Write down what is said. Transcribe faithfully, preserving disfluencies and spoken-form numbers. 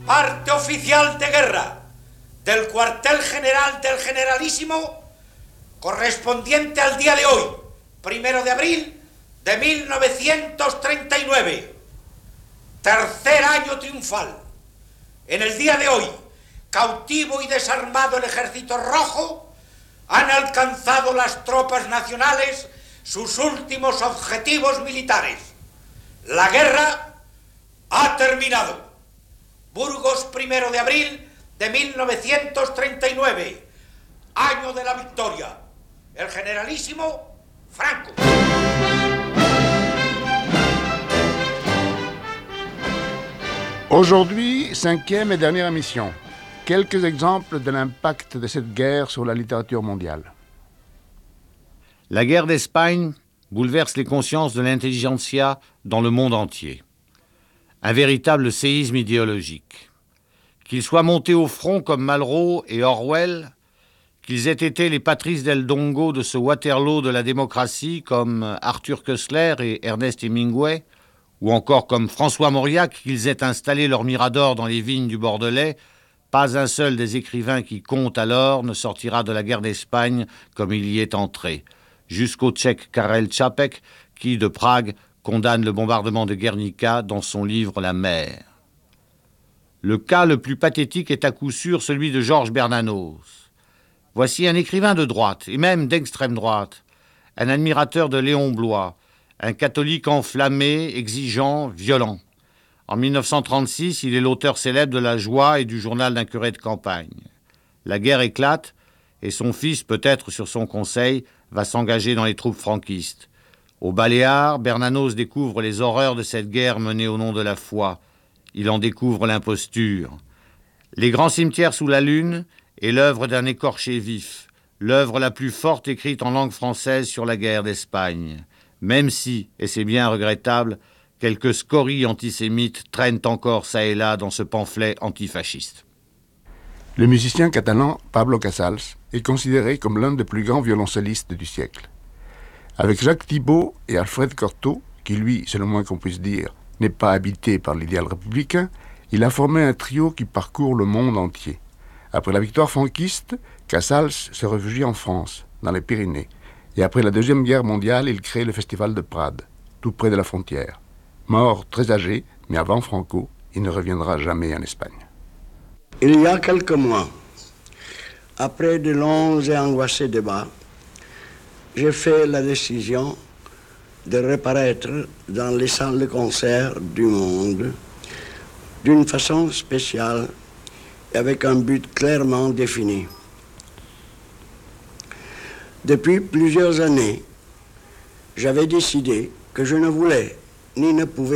Parte oficial de guerra del cuartel general del Generalísimo, correspondiente al día de hoy, primero de abril de mil novecientos treinta y nueve. Tercer año triunfal. En el día de hoy, cautivo y desarmado el Ejército Rojo, han alcanzado las tropas nacionales sus últimos objetivos militares. La guerra ha terminado. Burgos, primero de abril de mil novecientos treinta y nueve, año de la victoria. El Generalísimo Franco. Aujourd'hui, cinquième et dernière émission. Quelques exemples de l'impact de cette guerre sur la littérature mondiale. La guerre d'Espagne bouleverse les consciences de l'intelligentsia dans le monde entier. Un véritable séisme idéologique. Qu'ils soient montés au front comme Malraux et Orwell, qu'ils aient été les Patrice del Dongo de ce Waterloo de la démocratie comme Arthur Koestler et Ernest Hemingway, ou encore comme François Mauriac, qu'ils aient installé leur mirador dans les vignes du Bordelais, pas un seul des écrivains qui comptent alors ne sortira de la guerre d'Espagne comme il y est entré, jusqu'au Tchèque Karel Čapek, qui, de Prague, condamne le bombardement de Guernica dans son livre La mer. Le cas le plus pathétique est à coup sûr celui de Georges Bernanos. Voici un écrivain de droite, et même d'extrême droite, un admirateur de Léon Bloy, un catholique enflammé, exigeant, violent. En mille neuf cent trente-six, il est l'auteur célèbre de La Joie et du journal d'un curé de campagne. La guerre éclate, et son fils, peut-être sur son conseil, va s'engager dans les troupes franquistes. Aux Baléares, Bernanos découvre les horreurs de cette guerre menée au nom de la foi. Il en découvre l'imposture. Les grands cimetières sous la lune est l'œuvre d'un écorché vif, l'œuvre la plus forte écrite en langue française sur la guerre d'Espagne. Même si, et c'est bien regrettable, quelques scories antisémites traînent encore ça et là dans ce pamphlet antifasciste. Le musicien catalan Pablo Casals est considéré comme l'un des plus grands violoncellistes du siècle. Avec Jacques Thibault et Alfred Cortot, qui lui, c'est le moins qu'on puisse dire, n'est pas habité par l'idéal républicain, il a formé un trio qui parcourt le monde entier. Après la victoire franquiste, Casals se réfugie en France, dans les Pyrénées, et après la Deuxième Guerre mondiale, il crée le Festival de Prades, tout près de la frontière. Mort très âgé, mais avant Franco, il ne reviendra jamais en Espagne. Il y a quelques mois, après de longs et angoissés débats, j'ai fait la décision de reparaître dans les salles de concert du monde d'une façon spéciale et avec un but clairement défini. Depuis plusieurs années, j'avais décidé que je ne voulais ni ne pouvais